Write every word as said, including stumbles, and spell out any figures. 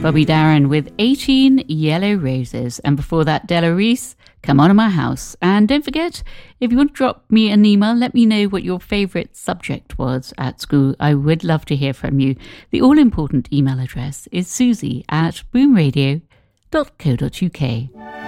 Bobby Darin with eighteen Yellow Roses. And before that, Della Reese, Come On to My House. And don't forget, if you want to drop me an email, let me know what your favourite subject was at school. I would love to hear from you. The all-important email address is susie at boomradio dot co dot uk.